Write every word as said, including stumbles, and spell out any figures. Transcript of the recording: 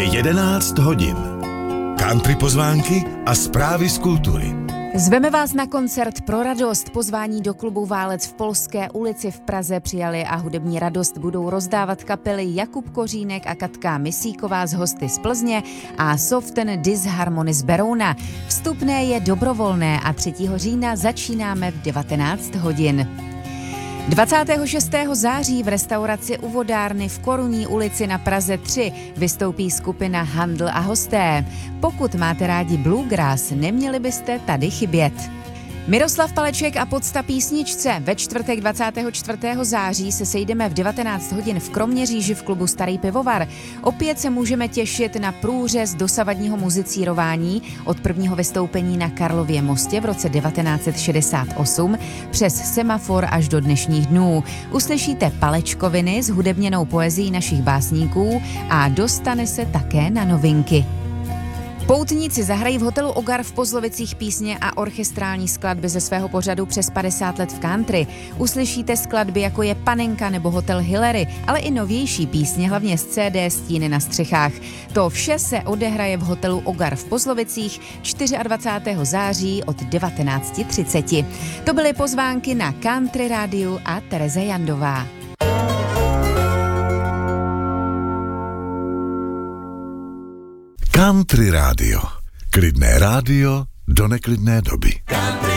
Je jedenáct hodin. Country pozvánky a zprávy z kultury. Zveme vás na koncert Pro radost. Pozvání do klubu Válec v Polské ulici v Praze přijali a hudební radost budou rozdávat kapely Jakub Kořínek a Katka Misíková z hosty z Plzně a Soften Disharmony z Berouna. Vstupné je dobrovolné a třetího října začínáme v devatenáct hodin. dvacátého šestého září v restauraci u Vodárny v Korunní ulici na Praze tři vystoupí skupina Handl a hosté. Pokud máte rádi bluegrass, neměli byste tady chybět. Miroslav Paleček a Podsta písničce. Ve čtvrtek dvacátého čtvrtého září se sejdeme v devatenáct hodin v Kroměříži v klubu Starý pivovar. Opět se můžeme těšit na průřez dosavadního muzicírování od prvního vystoupení na Karlově mostě v roce devatenáct set šedesát osm přes Semafor až do dnešních dnů. Uslyšíte palečkoviny s hudebněnou poezií našich básníků a dostane se také na novinky. Poutníci zahrají v hotelu Ogar v Pozlovicích písně a orchestrální skladby ze svého pořadu přes padesát let v country. Uslyšíte skladby jako je Panenka nebo Hotel Hillary, ale i novější písně, hlavně z C D Stíny na střechách. To vše se odehraje v hotelu Ogar v Pozlovicích dvacátého čtvrtého září od devatenáct třicet. To byly pozvánky na Country rádiu a Tereza Jandová. Country rádio. Klidné rádio do neklidné doby.